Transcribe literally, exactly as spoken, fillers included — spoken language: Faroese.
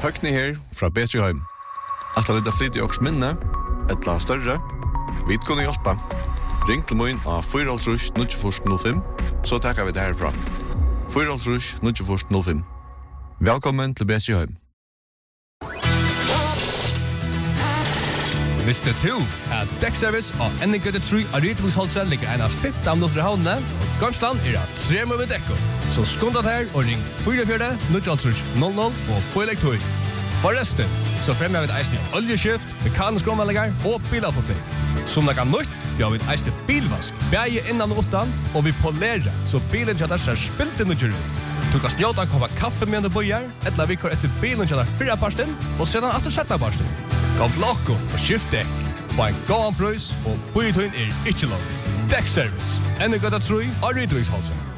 Høgni her fra Betriheim. Alt har lyttet flyt i åks minne, et la større. Vi kunne hjelpe. Ring til min av fire null null fem, så takker vi det herfra. fire null null null fem. Velkommen til Betriheim. Visste du at dekkservice og N G tre av Rydviksholset ligger en av femten minutter i havnene, og Gamsland er av tre med dekko. Så skundet her og ring fire fire null null null og på elektroi. Forresten, så fremmer vi et eisende oljeskift, mekanisk omvallinger og bilavfotning. Som det kan nytt, vi har vi et eisende bilvask, beie innan og utan, og vi polerer, så bilen kjøtter ser spilt inn og kjører ut. Du kan snjåta en kopp kaffe med en bøyer, eller vi kjører etter bilen kjøtter fire parsten, og sedan etter sjette parsten. Kom til okko og skift dekk. Få en gåan prøys, og bøytøyen er ikke lov. Dekkservice. N G tre av Rydviksholset.